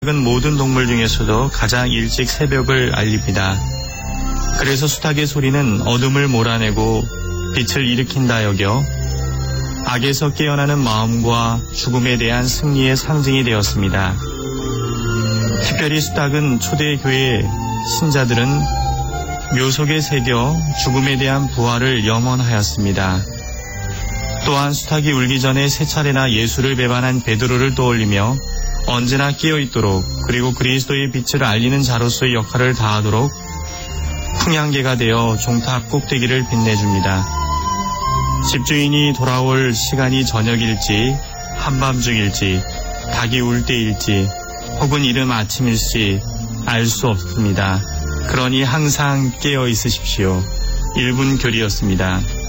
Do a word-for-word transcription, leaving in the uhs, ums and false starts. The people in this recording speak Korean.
수탉은 모든 동물 중에서도 가장 일찍 새벽을 알립니다. 그래서 수탉의 소리는 어둠을 몰아내고 빛을 일으킨다 여겨 악에서 깨어나는 마음과 죽음에 대한 승리의 상징이 되었습니다. 특별히 수탉은 초대교회 신자들은 묘속에 새겨 죽음에 대한 부활을 염원하였습니다. 또한 수탉이 울기 전에 세 차례나 예수를 배반한 베드로를 떠올리며 언제나 깨어있도록 그리고 그리스도의 빛을 알리는 자로서의 역할을 다하도록 풍향계가 되어 종탑 꼭대기를 빛내줍니다. 집주인이 돌아올 시간이 저녁일지 한밤중일지 닭이 울 때일지 혹은 이른 아침일지 알 수 없습니다. 그러니 항상 깨어 있으십시오. 일 분 교리였습니다.